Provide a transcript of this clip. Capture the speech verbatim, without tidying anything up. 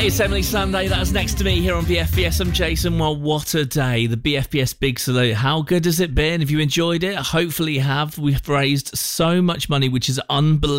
It's Emily Sunday, that's next to me here on B F B S. I'm Jason. Well, what a day. The B F B S Big Salute. How good has it been? Have you enjoyed it? Hopefully you have. We've raised so much money, which is unbelievable.